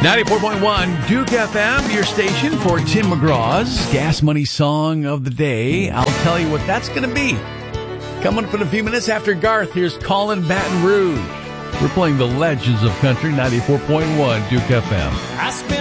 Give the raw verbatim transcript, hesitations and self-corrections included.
ninety-four point one Duke F M, your station for Tim McGraw's Gas Money Song of the Day. I'll tell you what that's going to be. Coming up in a few minutes after Garth, here's Colin Baton Rouge. We're playing the Legends of Country, ninety-four point one Duke F M.